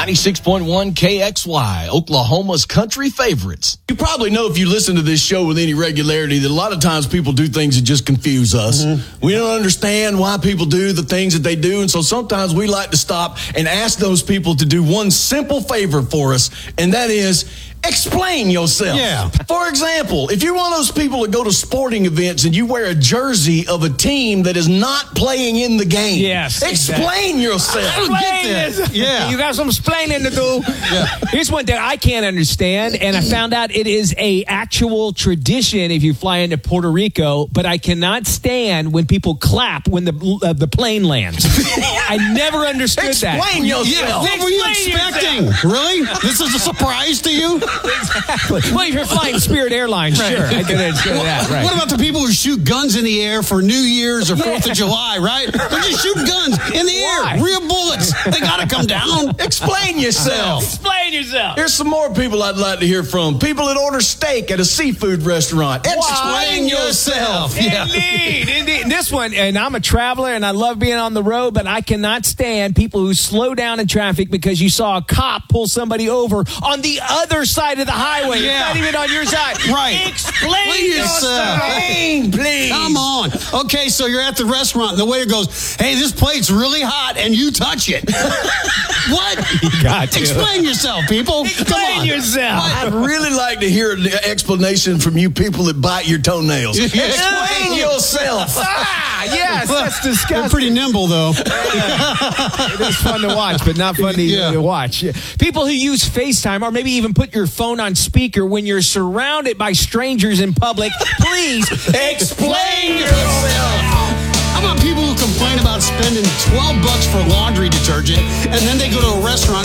96.1 KXY, Oklahoma's country favorites. You probably know if you listen to this show with any regularity that a lot of times people do things that just confuse us. We don't understand why people do the things that they do, and so sometimes we like to stop and ask those people to do one simple favor for us, and that is explain yourself. Yeah. For example, if you're one of those people that go to sporting events and you wear a jersey of a team that is not playing in the game, yes, explain yourself. I don't get that. Yeah. You got some explaining to do. Here's one thing I can't understand, and I found out it is a actual tradition if you fly into Puerto Rico, but I cannot stand when people clap when the plane lands. I never understood that. Explain yourself. Yeah, what were you expecting? Really? This is a surprise to you? Exactly. Well, if you're flying Spirit Airlines, sure. I can understand that, right. What about the people who shoot guns in the air for New Year's or 4th of July, right? They're just shooting guns in the air. Real bullets. They got to come down. Explain yourself. Explain yourself. Here's some more people I'd like to hear from. People that order steak at a seafood restaurant. Explain yourself. Indeed. This one, and I'm a traveler and I love being on the road, but I cannot stand people who slow down in traffic because you saw a cop pull somebody over on the other side of the highway. It's not even on your side. Right. Explain yourself. Please. Come on. Okay, so you're at the restaurant and the waiter goes, hey, this plate's really hot, and you touch it. What? You got to. Explain yourself, people. Explain yourself. I'd really like to hear an explanation from you people that bite your toenails. Explain yourself. Yes, that's disgusting. They're pretty nimble, though. It is fun to watch, but not fun to watch. People who use FaceTime or maybe even put your phone on speaker when you're surrounded by strangers in public, please explain yourself. How about people who complain about spending $12 for laundry detergent and then they go to a restaurant